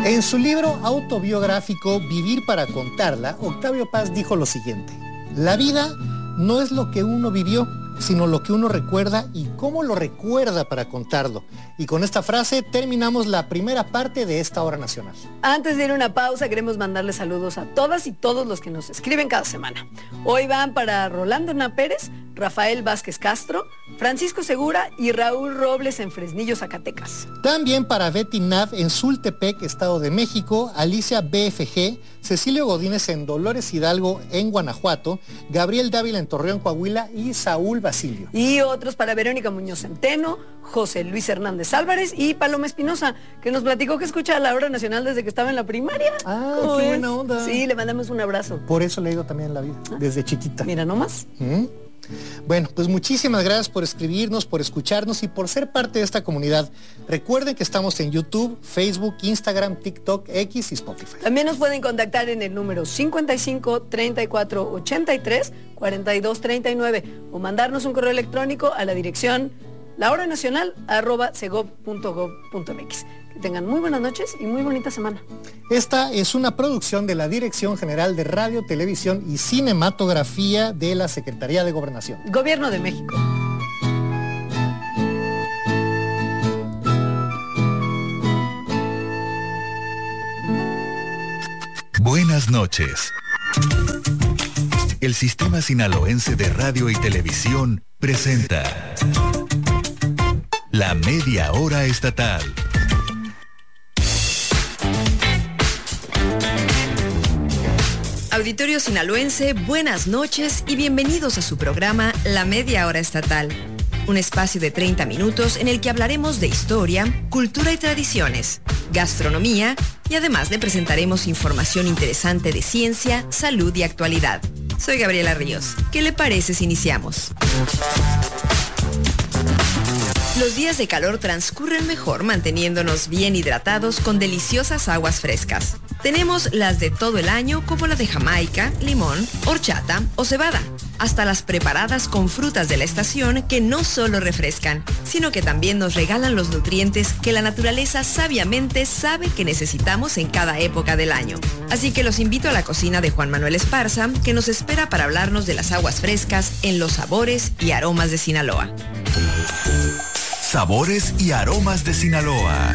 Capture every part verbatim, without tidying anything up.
En su libro autobiográfico Vivir para contarla, Octavio Paz dijo lo siguiente: la vida no es lo que uno vivió, sino lo que uno recuerda y cómo lo recuerda para contarlo. Y con esta frase terminamos la primera parte de esta hora nacional. Antes de ir a una pausa, queremos mandarle saludos a todas y todos los que nos escriben cada semana. Hoy van para Rolando Hernán Pérez, Rafael Vázquez Castro, Francisco Segura y Raúl Robles en Fresnillo, Zacatecas. También para Betty Nav en Sultepec, Estado de México, Alicia B F G, Cecilio Godínez en Dolores Hidalgo en Guanajuato, Gabriel Dávila en Torreón, Coahuila y Saúl Basilio. Y otros para Verónica Muñoz Centeno, José Luis Hernández Álvarez y Paloma Espinosa, que nos platicó que escucha la hora nacional desde que estaba en la primaria. Ah, qué es? Buena onda. Sí, le mandamos un abrazo. Por eso le he ido también en la vida, ¿Ah? Desde chiquita. Mira nomás. ¿Mm? Bueno, pues muchísimas gracias por escribirnos, por escucharnos y por ser parte de esta comunidad. Recuerden que estamos en YouTube, Facebook, Instagram, TikTok, X y Spotify. También nos pueden contactar en el número cincuenta y cinco, treinta y cuatro, ochenta y tres, cuarenta y dos, treinta y nueve o mandarnos un correo electrónico a la dirección lahoranacional arroba segov punto gov punto mx. Que tengan muy buenas noches y muy bonita semana. Esta es una producción de la Dirección General de Radio, Televisión y Cinematografía de la Secretaría de Gobernación. Gobierno de México. Buenas noches. El Sistema Sinaloense de Radio y Televisión presenta La Media Hora Estatal. Auditorio sinaloense, buenas noches y bienvenidos a su programa La Media Hora Estatal. Un espacio de treinta minutos en el que hablaremos de historia, cultura y tradiciones, gastronomía y además le presentaremos información interesante de ciencia, salud y actualidad. Soy Gabriela Ríos. ¿Qué le parece si iniciamos? Los días de calor transcurren mejor manteniéndonos bien hidratados con deliciosas aguas frescas. Tenemos las de todo el año como la de Jamaica, limón, horchata o cebada, hasta las preparadas con frutas de la estación que no solo refrescan, sino que también nos regalan los nutrientes que la naturaleza sabiamente sabe que necesitamos en cada época del año. Así que los invito a la cocina de Juan Manuel Esparza, que nos espera para hablarnos de las aguas frescas en los sabores y aromas de Sinaloa. Sabores y aromas de Sinaloa.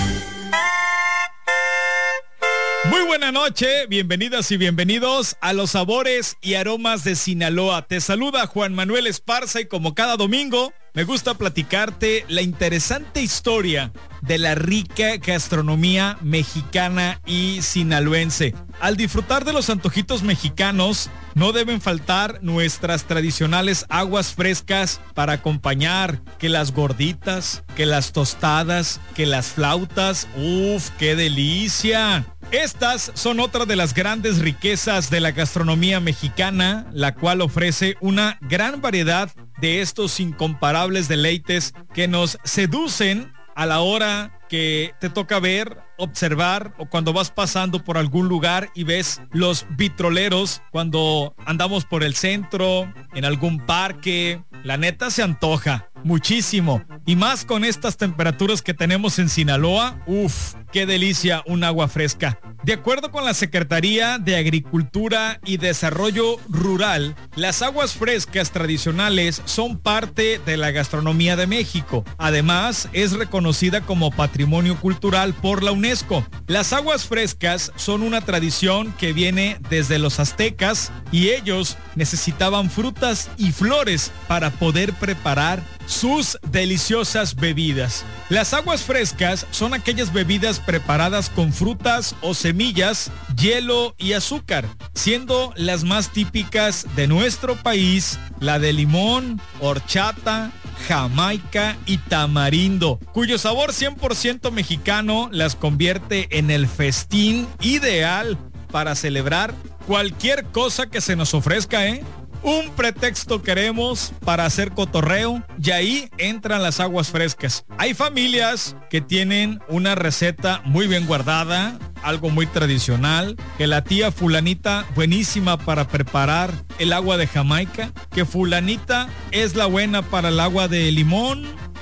Muy buena noche, bienvenidas y bienvenidos a los sabores y aromas de Sinaloa. Te saluda Juan Manuel Esparza y como cada domingo me gusta platicarte la interesante historia de la rica gastronomía mexicana y sinaloense. Al disfrutar de los antojitos mexicanos, no deben faltar nuestras tradicionales aguas frescas para acompañar, que las gorditas, que las tostadas, que las flautas. ¡Uf, qué delicia! Estas son otra de las grandes riquezas de la gastronomía mexicana, la cual ofrece una gran variedad de estos incomparables deleites que nos seducen a la hora que te toca ver, observar o cuando vas pasando por algún lugar y ves los vitroleros cuando andamos por el centro, en algún parque. La neta se antoja muchísimo y más con estas temperaturas que tenemos en Sinaloa. Uf, qué delicia un agua fresca. De acuerdo con la Secretaría de Agricultura y Desarrollo Rural, las aguas frescas tradicionales son parte de la gastronomía de México. Además, es reconocida como patrimonio cultural por la UNESCO. Las aguas frescas son una tradición que viene desde los aztecas y ellos necesitaban frutas y flores para poder preparar sus deliciosas bebidas. Las aguas frescas son aquellas bebidas preparadas con frutas o semillas, hielo y azúcar, siendo las más típicas de nuestro país la de limón, horchata, jamaica y tamarindo, cuyo sabor cien por ciento mexicano las convierte en el festín ideal para celebrar cualquier cosa que se nos ofrezca, ¿eh? Un pretexto queremos para hacer cotorreo y ahí entran las aguas frescas. Hay familias que tienen una receta muy bien guardada, algo muy tradicional, que la tía fulanita buenísima para preparar el agua de Jamaica, que fulanita es la buena para el agua de limón,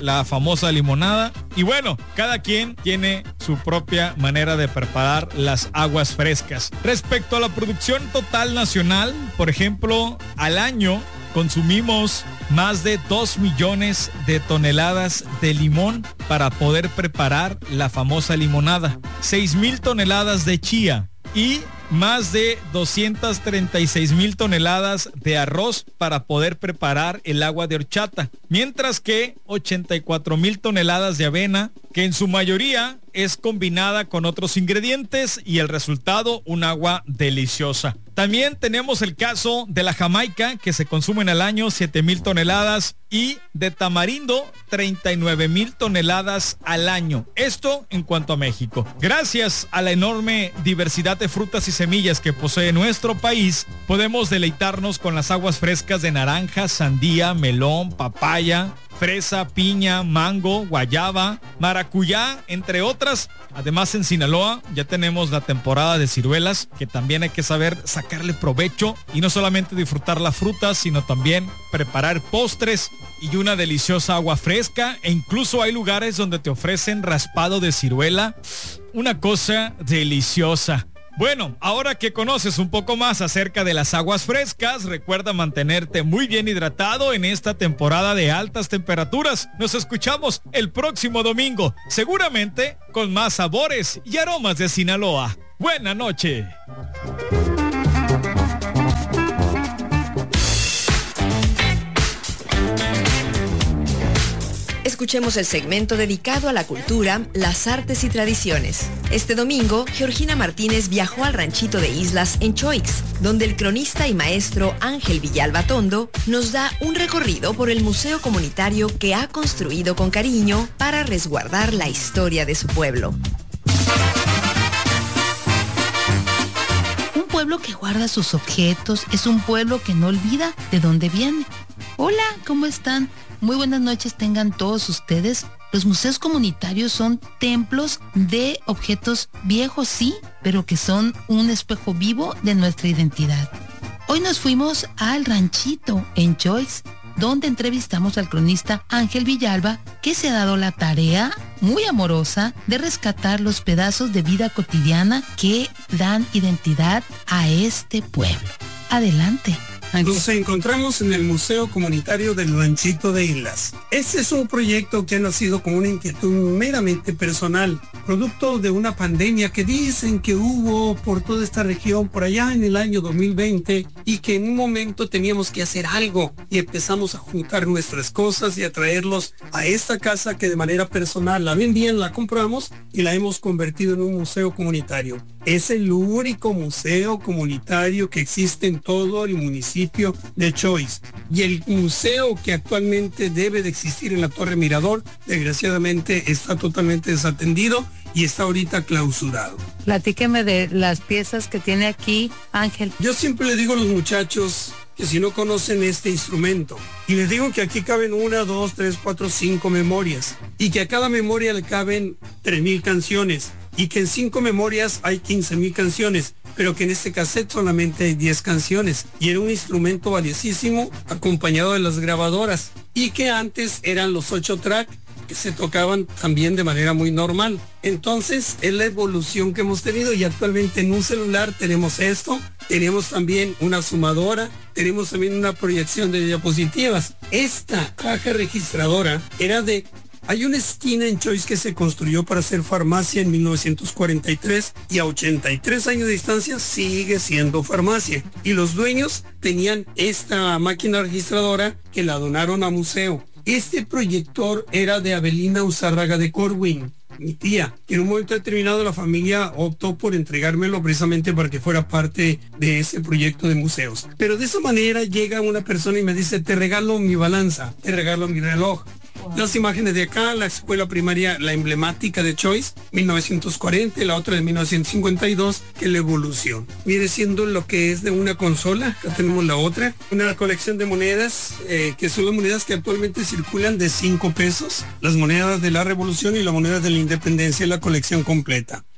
la famosa limonada. Y bueno, cada quien tiene su propia manera de preparar las aguas frescas. Respecto a la producción total nacional, por ejemplo, al año consumimos más de dos millones de toneladas de limón para poder preparar la famosa limonada, seis mil toneladas de chía y más de doscientas treinta y seis mil toneladas de arroz para poder preparar el agua de horchata, mientras que ochenta y cuatro mil toneladas de avena, que en su mayoría es combinada con otros ingredientes y el resultado un agua deliciosa. También tenemos el caso de la jamaica, que se consumen al año siete mil toneladas, y de tamarindo treinta y nueve mil toneladas al año. Esto en cuanto a México. Gracias a la enorme diversidad de frutas y semillas que posee nuestro país, podemos deleitarnos con las aguas frescas de naranja, sandía, melón, papaya, fresa, piña, mango, guayaba, maracuyá, entre otras. Además, en Sinaloa ya tenemos la temporada de ciruelas, que también hay que saber sacarle provecho y no solamente disfrutar la fruta, sino también preparar postres y una deliciosa agua fresca. E incluso hay lugares donde te ofrecen raspado de ciruela, una cosa deliciosa. Bueno, ahora que conoces un poco más acerca de las aguas frescas, recuerda mantenerte muy bien hidratado en esta temporada de altas temperaturas. Nos escuchamos el próximo domingo, seguramente con más sabores y aromas de Sinaloa. Buena noche. Escuchemos el segmento dedicado a la cultura, las artes y tradiciones. Este domingo, Georgina Martínez viajó al ranchito de Islas en Choix, donde el cronista y maestro Ángel Villalba Tondo nos da un recorrido por el museo comunitario que ha construido con cariño para resguardar la historia de su pueblo. Un pueblo que guarda sus objetos, es un pueblo que no olvida de dónde viene. Hola, ¿cómo están? Muy buenas noches tengan todos ustedes. Los museos comunitarios son templos de objetos viejos, sí, pero que son un espejo vivo de nuestra identidad. Hoy nos fuimos al ranchito en Choix, donde entrevistamos al cronista Ángel Villalba, que se ha dado la tarea muy amorosa de rescatar los pedazos de vida cotidiana que dan identidad a este pueblo. Adelante. Nos encontramos en el Museo Comunitario del Ranchito de Islas. Este es un proyecto que ha nacido con una inquietud meramente personal, producto de una pandemia que dicen que hubo por toda esta región por allá en el año dos mil veinte y que en un momento teníamos que hacer algo y empezamos a juntar nuestras cosas y a traerlos a esta casa que de manera personal la vendían, la compramos y la hemos convertido en un museo comunitario. Es el único museo comunitario que existe en todo el municipio de Choix, y el museo que actualmente debe de existir en la Torre Mirador desgraciadamente está totalmente desatendido y está ahorita clausurado. Platíqueme de las piezas que tiene aquí, Ángel. Yo siempre le digo a los muchachos que si no conocen este instrumento, y les digo que aquí caben una, dos, tres, cuatro, cinco memorias, y que a cada memoria le caben tres mil canciones, y que en cinco memorias hay quince mil canciones, pero que en este cassette solamente hay diez canciones, y era un instrumento valiosísimo acompañado de las grabadoras, y que antes eran los ocho track que se tocaban también de manera muy normal. Entonces es la evolución que hemos tenido, y actualmente en un celular tenemos esto, tenemos también una sumadora, tenemos también una proyección de diapositivas. Esta caja registradora era de... Hay una esquina en Choix que se construyó para hacer farmacia en mil novecientos cuarenta y tres y a ochenta y tres años de distancia sigue siendo farmacia. Y los dueños tenían esta máquina registradora que la donaron a museo. Este proyector era de Abelina Uzárraga de Corwin, mi tía, que en un momento determinado la familia optó por entregármelo precisamente para que fuera parte de ese proyecto de museos. Pero de esa manera llega una persona y me dice, te regalo mi balanza, te regalo mi reloj. Las imágenes de acá, la escuela primaria, la emblemática de Choix, mil novecientos cuarenta, y la otra de mil novecientos cincuenta y dos, que la evolución. Viene siendo lo que es de una consola, acá tenemos la otra, una colección de monedas, eh, que son las monedas que actualmente circulan de cinco pesos, las monedas de la Revolución y las monedas de la Independencia, la colección completa.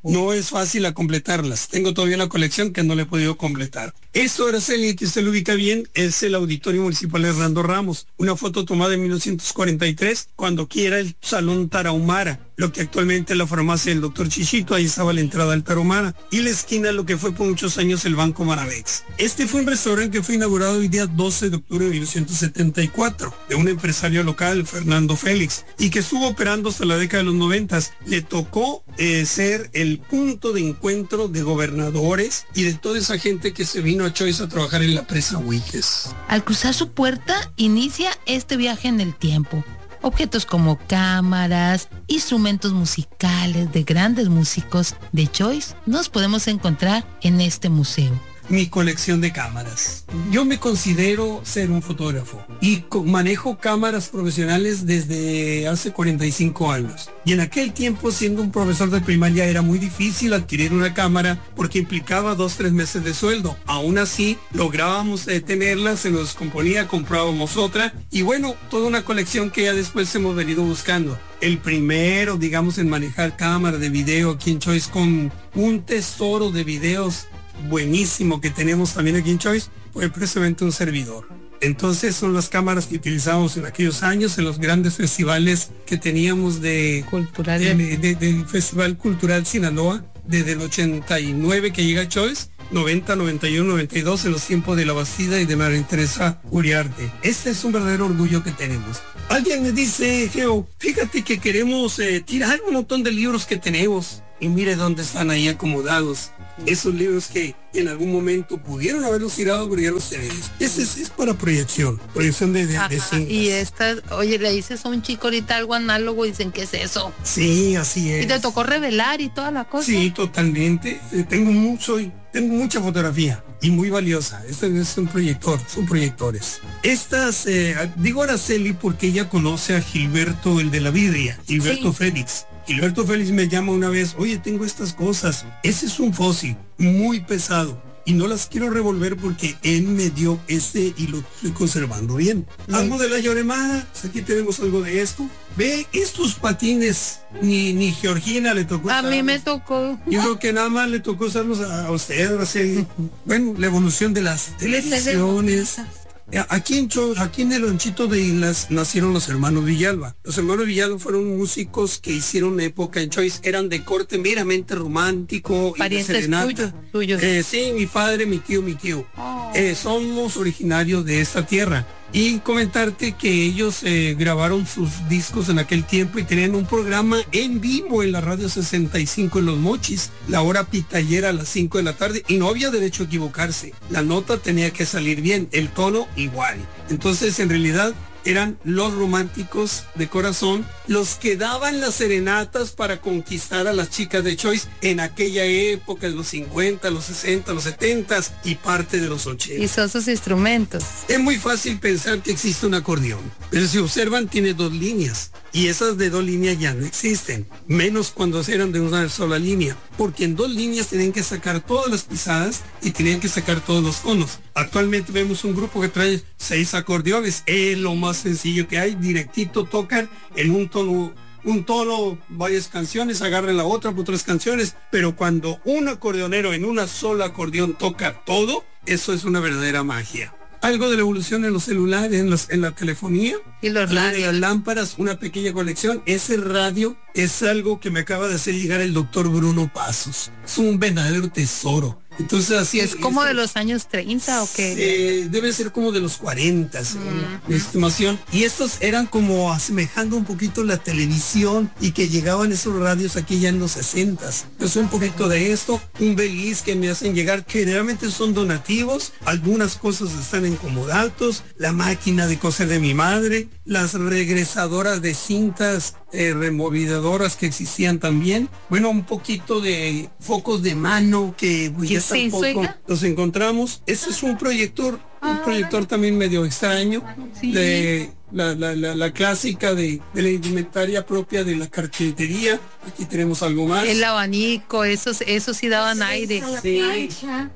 No es fácil a completarlas. Tengo todavía una colección que no le he podido completar. Esto, Araceli, que usted lo ubica bien, es el Auditorio Municipal Hernando Ramos. Una foto tomada en mil novecientos cuarenta y tres, cuando aquí era el Salón Tarahumara, lo que actualmente es la farmacia del doctor Chichito. Ahí estaba la entrada al Tarahumara. Y la esquina, lo que fue por muchos años el Banco Maravex. Este fue un restaurante que fue inaugurado el día doce de octubre de mil novecientos setenta y cuatro, de un empresario local, Fernando Félix, y que estuvo operando hasta la década de los noventas. Le tocó eh, ser el punto de encuentro de gobernadores y de toda esa gente que se vino a Choice a trabajar en la presa Huiques. Al cruzar su puerta, inicia este viaje en el tiempo. Objetos como cámaras, instrumentos musicales de grandes músicos de Choice nos podemos encontrar en este museo. Mi colección de cámaras. Yo me considero ser un fotógrafo y manejo cámaras profesionales desde hace cuarenta y cinco años. Y en aquel tiempo, siendo un profesor de primaria, era muy difícil adquirir una cámara porque implicaba dos, tres meses de sueldo. Aún así, lográbamos eh, tenerla, se nos descomponía, comprábamos otra. Y bueno, toda una colección que ya después hemos venido buscando. El primero, digamos, en manejar cámara de video aquí en Choice, con un tesoro de videos buenísimo que tenemos también aquí en Choice, fue precisamente un servidor. Entonces son las cámaras que utilizamos en aquellos años en los grandes festivales que teníamos de cultural de, de, de, del Festival Cultural Sinaloa, desde el ochenta y nueve que llega a Choice, noventa, noventa y uno, noventa y dos, en los tiempos de La Bastida y de María Teresa Uriarte. Este es un verdadero orgullo que tenemos. Alguien me dice, Geo, fíjate que queremos eh, tirar un montón de libros que tenemos y mire dónde están ahí acomodados. Esos libros que en algún momento pudieron haberlos tirado, pero ya los tenemos. Ese es, es para proyección, proyección de, de, Ajá, de cintas. y esta, oye, le dices a un chico ahorita algo análogo y dicen, ¿qué es eso? Sí, así es. Y te tocó revelar y toda la cosa. Sí, totalmente. Eh, tengo mucho, tengo mucha fotografía y muy valiosa. Este es un proyector, son proyectores. Estas, eh, digo Araceli porque ella conoce a Gilberto, el de la vidria, Gilberto sí. Félix. Gilberto Félix me llama una vez, oye, tengo estas cosas. Ese es un fósil muy pesado y no las quiero revolver porque él me dio este y lo estoy conservando bien. Mm. Algo de la Llorema, aquí tenemos algo de esto. Ve estos patines, ni, ni Georgina le tocó. A usarlos. mí me tocó. Yo creo que nada más le tocó usarlos a, a usted, así. Bueno, la evolución de las televisiones. Aquí en, Cho, aquí en el ranchito de Islas nacieron los hermanos Villalba. Los hermanos Villalba fueron músicos que hicieron época en Choice, eran de corte meramente romántico. Parientes tuyos, tuyos. Eh, sí, mi padre, mi tío, mi tío. Oh. Eh, somos originarios de esta tierra. Y comentarte que ellos eh, grabaron sus discos en aquel tiempo y tenían un programa en vivo en la radio sesenta y cinco en Los Mochis, la hora pitallera a las cinco de la tarde, y no había derecho a equivocarse. La nota tenía que salir bien, el tono igual. Entonces, en realidad, eran los románticos de corazón los que daban las serenatas para conquistar a las chicas de Choice en aquella época de los cincuenta, los sesenta, los setenta y parte de los ochenta. Y son sus instrumentos. Es muy fácil pensar que existe un acordeón, pero si observan tiene dos líneas y esas de dos líneas ya no existen, menos cuando eran de una sola línea, porque en dos líneas tenían que sacar todas las pisadas y tenían que sacar todos los tonos. Actualmente vemos un grupo que trae seis acordeones, es lo más sencillo que hay, directito tocan en un tono, un tono, varias canciones, agarran la otra por otras canciones, pero cuando un acordeonero en una sola acordeón toca todo, eso es una verdadera magia. Algo de la evolución en los celulares, en, los, en la telefonía, y los radios, las lámparas, una pequeña colección. Ese radio es algo que me acaba de hacer llegar el doctor Bruno Pasos. Es un verdadero tesoro. Entonces así es. ¿Como de los años treinta o qué? Eh, debe ser como de los cuarenta, mm. mi estimación. Y estos eran como asemejando un poquito la televisión y que llegaban esos radios aquí ya en los sesentas. Entonces un poquito de esto, un beliz que me hacen llegar, que generalmente son donativos, algunas cosas están en comodatos, la máquina de coser de mi madre, las regresadoras de cintas eh, removidoras que existían también. Bueno, un poquito de focos de mano que pues, ya sí, tampoco los encontramos. Este es un proyector, un proyector también medio extraño, sí. de la, la, la, la clásica de, de la indumentaria propia de la carpintería. Aquí tenemos algo más. El abanico, esos, esos sí daban sí, aire. Sí.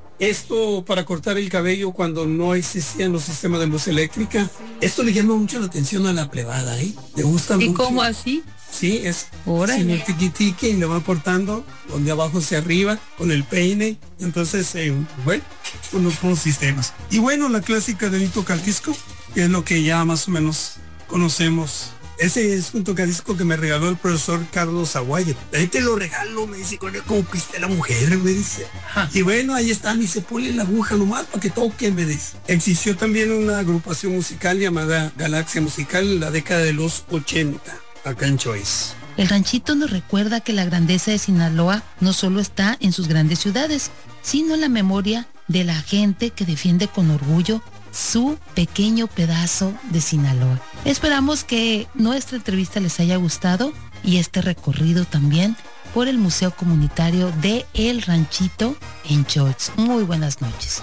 Esto para cortar el cabello cuando no existían los sistemas de luz eléctrica. Esto le llama mucho la atención a la plebada, ¿eh? ¿Te gusta ¿Y mucho? cómo así? Sí, es Órale. sin el tiquitique y lo va cortando de abajo hacia arriba con el peine. Entonces, eh, bueno, unos buenos sistemas. Y bueno, la clásica de mi tocadisco, que es lo que ya más o menos conocemos. Ese es un tocadisco que me regaló el profesor Carlos Aguayo. Ahí te lo regalo, me dice, con él como piste la mujer, me dice. Y bueno, ahí está, me dice, ponle la aguja nomás para que toque, me dice. Existió también una agrupación musical llamada Galaxia Musical en la década de los ochenta, acá en Choice. El ranchito nos recuerda que la grandeza de Sinaloa no solo está en sus grandes ciudades, sino en la memoria de la gente que defiende con orgullo su pequeño pedazo de Sinaloa. Esperamos que nuestra entrevista les haya gustado y este recorrido también por el Museo Comunitario de El Ranchito en Choice. Muy buenas noches.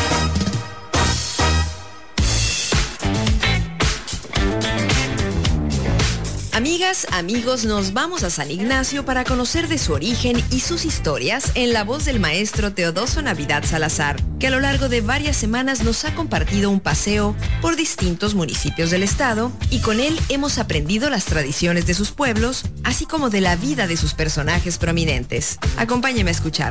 Amigas, amigos, nos vamos a San Ignacio para conocer de su origen y sus historias en la voz del maestro Teodoso Navidad Salazar, que a lo largo de varias semanas nos ha compartido un paseo por distintos municipios del estado y con él hemos aprendido las tradiciones de sus pueblos, así como de la vida de sus personajes prominentes. Acompáñeme a escuchar.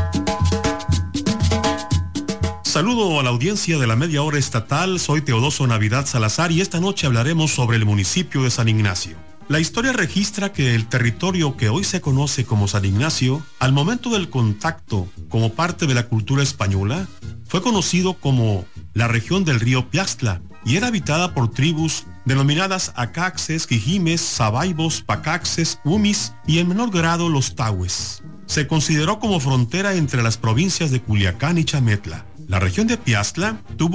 Saludo a la audiencia de la Media Hora Estatal, soy Teodoso Navidad Salazar y esta noche hablaremos sobre el municipio de San Ignacio. La historia registra que el territorio que hoy se conoce como San Ignacio, al momento del contacto como parte de la cultura española, fue conocido como la región del río Piaxtla y era habitada por tribus denominadas Acaxes, Quijimes, Sabaibos, Pacaxes, Umis y en menor grado los Tahues. Se consideró como frontera entre las provincias de Culiacán y Chametla. La región de Piaxtla tuvo